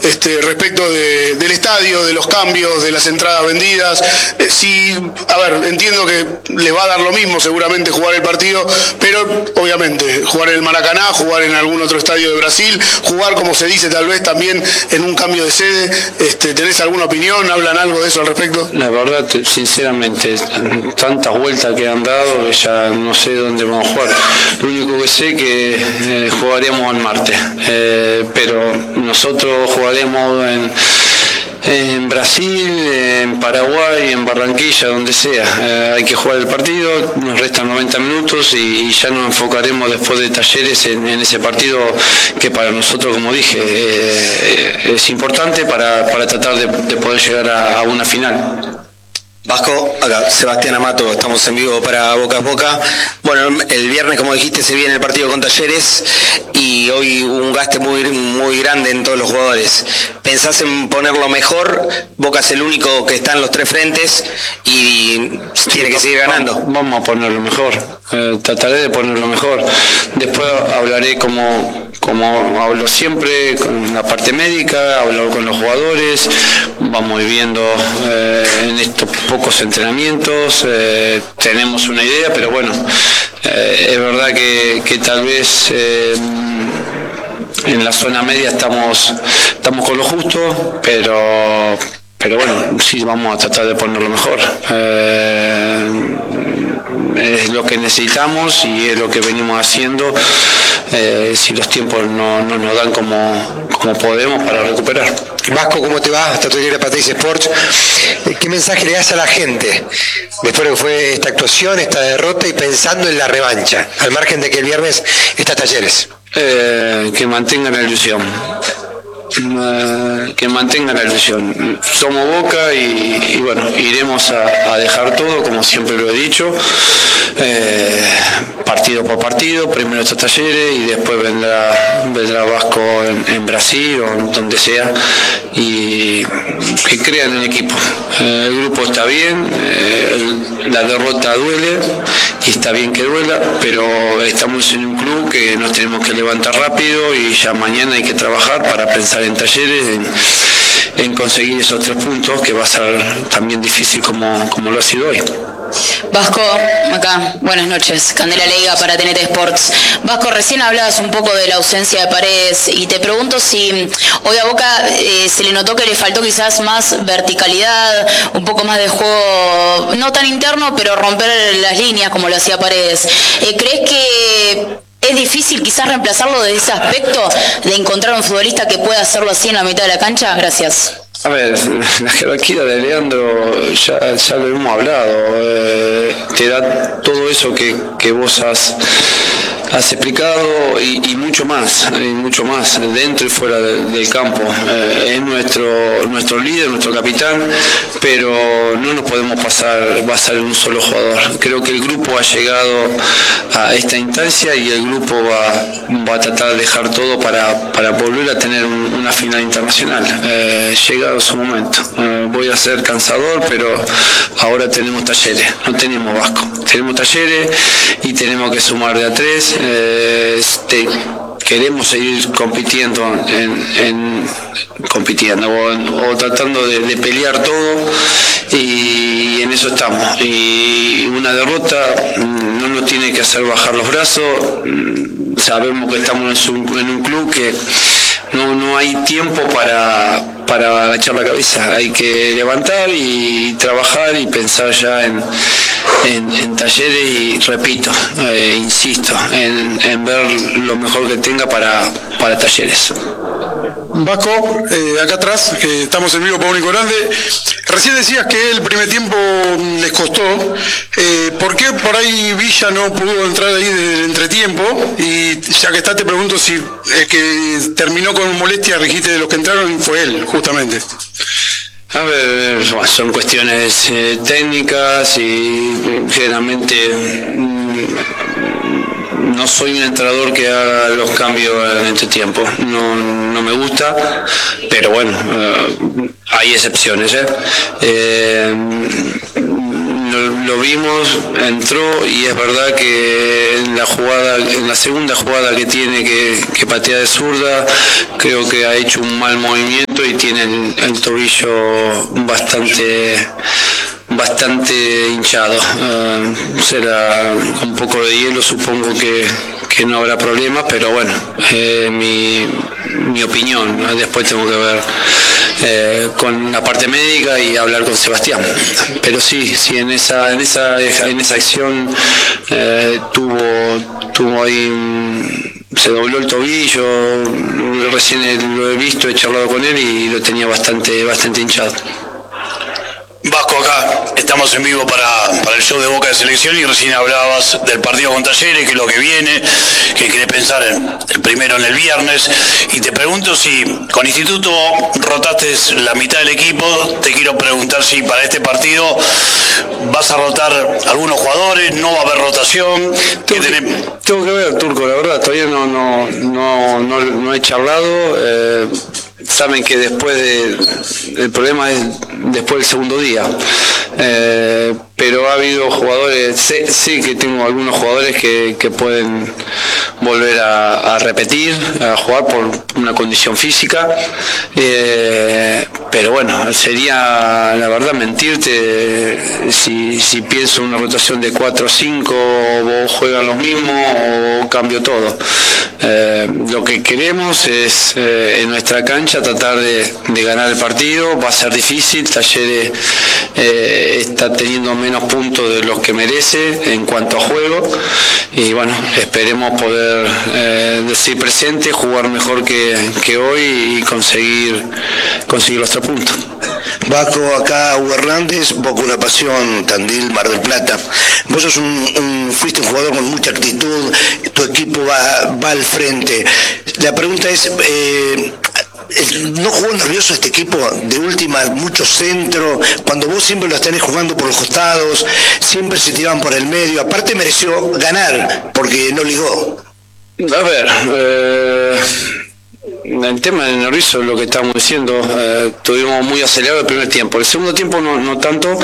respecto del estadio, de los cambios, de las entradas vendidas. Entiendo que les va a dar lo mismo seguramente jugar el partido, pero obviamente jugar en el Maracaná, jugar en algún otro estadio de Brasil, jugar, como se dice, tal vez también en un cambio de sede. ¿Tenés alguna opinión? ¿Hablan algo de eso al respecto? La verdad, sinceramente, tantas vueltas que han dado que ya no sé dónde vamos a jugar. Lo único que sé es que jugaremos el martes, pero nosotros jugaremos en Brasil, en Paraguay, en Barranquilla, donde sea. Hay que jugar el partido, nos restan 90 minutos y ya nos enfocaremos después de Talleres en ese partido que para nosotros, como dije, es importante para tratar de poder llegar a una final. Vasco, acá Sebastián Amato, estamos en vivo para Boca a Boca. Bueno, el viernes, como dijiste, se viene el partido con Talleres y hoy hubo un gasto muy grande en todos los jugadores. ¿Pensás en ponerlo mejor? Boca es el único que está en los tres frentes y tiene que seguir ganando. Vamos a ponerlo mejor, trataré de ponerlo mejor. Después hablaré como hablo siempre, con la parte médica, hablo con los jugadores, vamos viendo en estos pocos entrenamientos, tenemos una idea, pero bueno, es verdad que tal vez en la zona media estamos con lo justo, pero bueno, sí vamos a tratar de ponerlo mejor. Es lo que necesitamos y es lo que venimos haciendo. Si los tiempos no nos dan como podemos para recuperar. Vasco, ¿cómo te va? Hasta tu de Patricia Sports. ¿Qué mensaje le das a la gente después de que fue esta actuación, esta derrota y pensando en la revancha, al margen de que el viernes está Talleres? Que mantengan la ilusión. Que mantengan la ilusión. Somos Boca y bueno, iremos a dejar todo, como siempre lo he dicho, partido por partido. Primero está Talleres y después vendrá Vasco en Brasil o donde sea, y que crean en el equipo. El grupo está bien, la derrota duele y está bien que duela, pero estamos en un club que nos tenemos que levantar rápido y ya mañana hay que trabajar para pensar en Talleres, en conseguir esos 3 puntos, que va a ser también difícil como lo ha sido hoy. Vasco, acá, buenas noches, Candela Leiga para TNT Sports. Vasco, recién hablabas un poco de la ausencia de Paredes y te pregunto si hoy a Boca se le notó que le faltó quizás más verticalidad, un poco más de juego, no tan interno, pero romper las líneas como lo hacía Paredes. ¿Crees que es difícil quizás reemplazarlo desde ese aspecto, de encontrar un futbolista que pueda hacerlo así en la mitad de la cancha? Gracias. A ver, la jerarquía de Leandro ya lo hemos hablado, te da todo eso que vos has explicado y mucho más, dentro y fuera del campo. Es nuestro líder, nuestro capitán, pero no nos podemos basar en un solo jugador. Creo que el grupo ha llegado a esta instancia y el grupo va a tratar de dejar todo para volver a tener una final internacional. Llegado su momento. Voy a ser cansador, pero ahora tenemos Talleres, no tenemos Vasco. Tenemos Talleres y tenemos que sumar de a 3. Queremos seguir compitiendo o tratando de pelear todo, y en eso estamos. Y una derrota no nos tiene que hacer bajar los brazos. Sabemos que estamos en un club que no hay tiempo para agachar la cabeza. Hay que levantar y trabajar y pensar ya en Talleres y, repito, insisto, en ver lo mejor que tenga para Talleres. Vasco, acá atrás, que estamos en vivo para Único Grande. Recién decías que el primer tiempo les costó. ¿Por qué por ahí Villa no pudo entrar ahí del entretiempo? Y ya que está, te pregunto si el que terminó con molestia, dijiste, de los que entraron, fue él, justamente. A ver, son cuestiones técnicas y generalmente no soy un entrenador que haga los cambios en este tiempo. No me gusta, pero bueno, hay excepciones. lo vimos, entró y es verdad que en la segunda jugada que tiene que patea de zurda, creo que ha hecho un mal movimiento y tiene el tobillo bastante hinchado. Será un poco de hielo, supongo que no habrá problemas, pero bueno, mi opinión, ¿no? Después tengo que ver con la parte médica y hablar con Sebastián, pero sí, en esa acción tuvo ahí, se dobló el tobillo, recién lo he visto, he charlado con él y lo tenía bastante hinchado. Vasco, acá estamos en vivo para el show de Boca de Selección y recién hablabas del partido con Talleres, que es lo que viene, que querés pensar el primero en el viernes, y te pregunto si con Instituto rotaste la mitad del equipo. Te quiero preguntar si para este partido vas a rotar algunos jugadores, no va a haber rotación. Tengo que ver, Turco, la verdad, todavía no he charlado. Saben que el problema es después del segundo día, pero ha habido jugadores, sé que tengo algunos jugadores que pueden volver a repetir, a jugar por una condición física, pero bueno, sería la verdad mentirte si pienso en una rotación de 4 o 5, o juegan los mismos o cambio todo. Lo que queremos es en nuestra cancha tratar de ganar el partido. Va a ser difícil, Talleres está teniendo menos puntos de los que merece en cuanto a juego, y bueno, esperemos poder decir presente, jugar mejor que hoy y conseguir los 3 puntos. Vasco, acá Hugo Hernández, Boca Una Pasión, Tandil, Mar del Plata. Vos sos fuiste un jugador con mucha actitud, tu equipo va al frente. La pregunta es, ¿no jugó nervioso este equipo? De última, mucho centro, cuando vos siempre los tenés jugando por los costados, siempre se tiraban por el medio. Aparte mereció ganar, porque no ligó. A ver, el tema del nervioso es lo que estábamos diciendo. Tuvimos muy acelerado el primer tiempo. El segundo tiempo no tanto.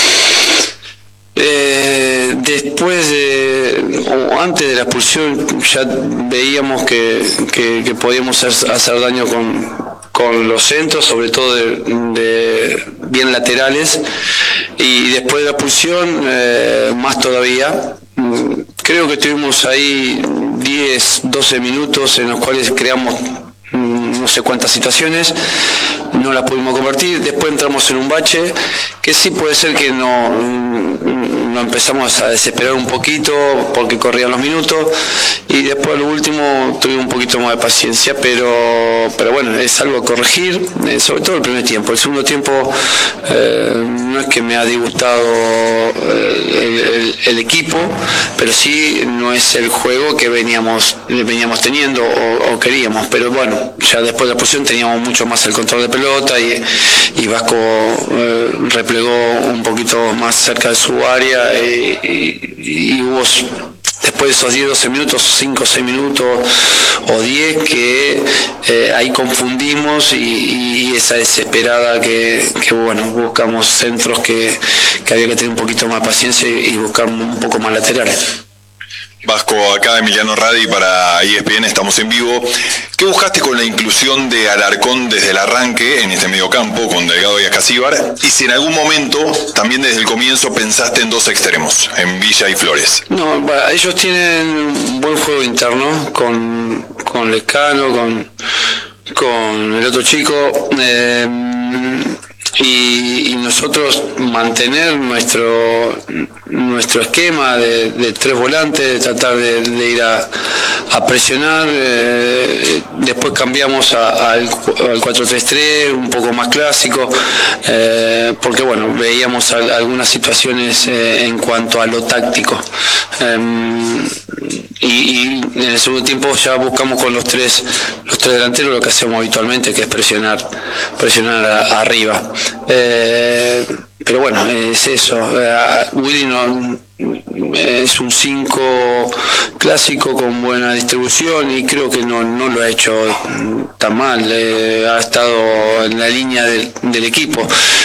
Después o antes de la expulsión ya veíamos que podíamos hacer daño con los centros, sobre todo de bien laterales, y después de la expulsión más todavía. Creo que tuvimos ahí 10-12 minutos en los cuales creamos no sé cuántas situaciones, no las pudimos convertir. Después entramos en un bache que sí puede ser que no empezamos a desesperar un poquito porque corrían los minutos, y después lo último tuvimos un poquito más de paciencia, pero bueno, es algo a corregir, sobre todo el primer tiempo. El segundo tiempo no es que me ha disgustado el equipo, pero sí no es el juego que veníamos teniendo o queríamos, pero bueno, ya después de la posición teníamos mucho más el control de pelota y Vasco replegó un poquito más cerca de su área, y hubo después de esos 10-12 minutos, 5 o 6 minutos o 10 que ahí confundimos y esa desesperada que bueno, buscamos centros que había que tener un poquito más de paciencia y buscar un poco más laterales. Vasco, acá Emiliano Radi para ESPN, estamos en vivo. ¿Qué buscaste con la inclusión de Alarcón desde el arranque en este mediocampo con Delgado y Ascasíbar? Y si en algún momento, también desde el comienzo, pensaste en 2 extremos, en Villa y Flores. No, ellos tienen un buen juego interno con Lescano, con el otro chico. Y nosotros mantener nuestro esquema de 3 volantes, tratar de ir a presionar. Después cambiamos al 4-3-3, un poco más clásico, porque bueno, veíamos algunas situaciones en cuanto a lo táctico. Y en el segundo tiempo ya buscamos con los tres delanteros lo que hacemos habitualmente, que es presionar arriba. Pero bueno, es eso. Willy es un 5 clásico con buena distribución y creo que no lo ha hecho tan mal. Ha estado en la línea del equipo.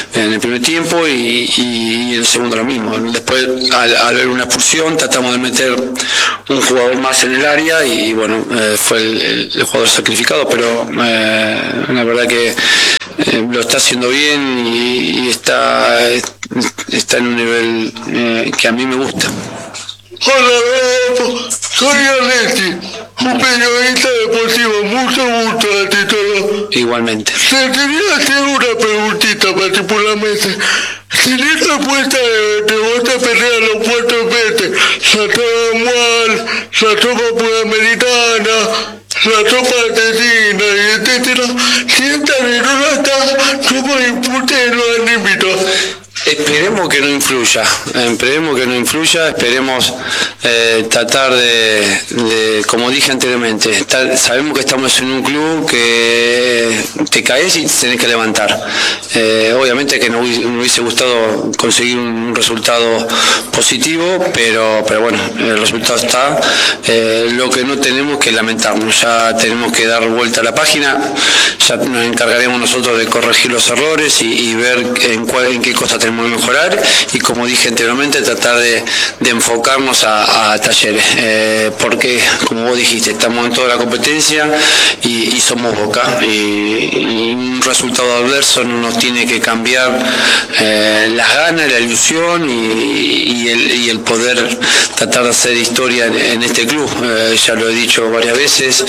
en el primer tiempo y en el segundo lo mismo. Después, al ver una expulsión, tratamos de meter un jugador más en el área y bueno, fue el jugador sacrificado, pero la verdad que lo está haciendo bien y está en un nivel que a mí me gusta. Hola, Rodolfo, soy Alexi, un periodista deportivo, mucho gusto a ti todo. Igualmente. Te quería hacer una preguntita particularmente. ¿Tenés respuesta de vos te peleas los puertos verdes? La tropa anual, la tropa panamericana, la tropa argentina, etcétera. Si esta no está, ¿cómo impute en los anímitos? Esperemos que no influya, esperemos tratar de, como dije anteriormente, sabemos que estamos en un club que te caes y te tenés que levantar. Obviamente que nos hubiese gustado conseguir un resultado positivo, pero bueno, el resultado está. Lo que no tenemos que lamentarnos, ya tenemos que dar vuelta a la página, ya nos encargaremos nosotros de corregir los errores y ver en qué cosa tenemos que mejorar y, como dije anteriormente, tratar de enfocarnos a Talleres, porque como vos dijiste, estamos en toda la competencia y somos Boca y un resultado adverso no nos tiene que cambiar las ganas, la ilusión y el poder tratar de hacer historia en este club. Ya lo he dicho varias veces,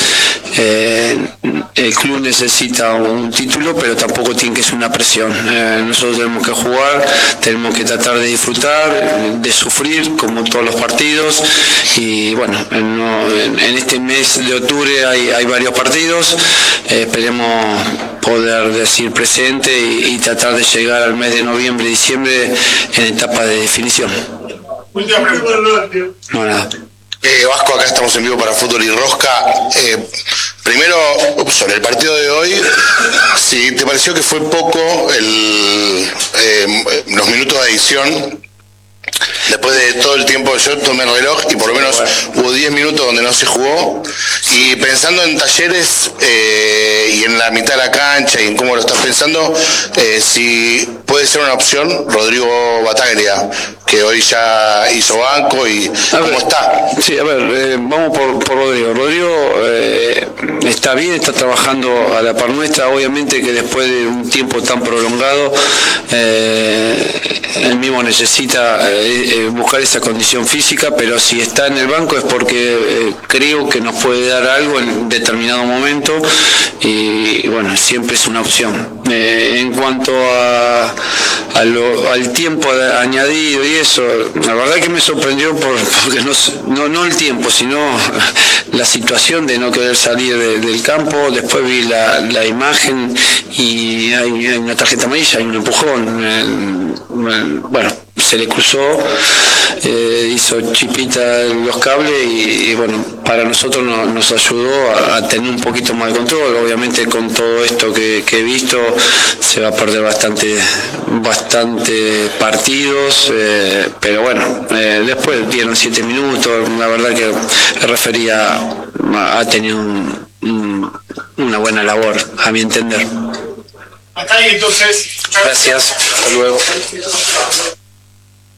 el club necesita un título, pero tampoco tiene que ser una presión. Nosotros tenemos que jugar, tenemos que tratar de disfrutar, de sufrir como todos los partidos y bueno, en este mes de octubre hay varios partidos, esperemos poder decir presente y tratar de llegar al mes de noviembre y diciembre en etapa de definición. No, nada. Vasco, acá estamos en vivo para Fútbol y Rosca. Primero, sobre el partido de hoy, si te pareció que fue poco los minutos de edición, después de todo el tiempo yo tomé el reloj y por lo menos hubo 10 minutos donde no se jugó, y pensando en Talleres y en la mitad de la cancha y en cómo lo estás pensando, si puede ser una opción Rodrigo Bataglia, que hoy ya hizo banco y cómo está. Sí, a ver, vamos por Rodrigo. Rodrigo está bien, está trabajando a la par nuestra. Obviamente que después de un tiempo tan prolongado, él mismo necesita buscar esa condición física, pero si está en el banco es porque creo que nos puede dar algo en determinado momento y bueno, siempre es una opción. En cuanto al tiempo añadido y eso, la verdad que me sorprendió porque no el tiempo, sino la situación de no querer salir del campo. Después vi la imagen y hay una tarjeta amarilla, hay un empujón. Bueno, se le cruzó, hizo chipita los cables y bueno, para nosotros nos ayudó a tener un poquito más de control. Obviamente con todo esto que he visto se va a perder bastante partidos, pero bueno, después dieron 7 minutos, la verdad que el referee ha tenido una buena labor, a mi entender. Hasta ahí entonces. Gracias, hasta luego.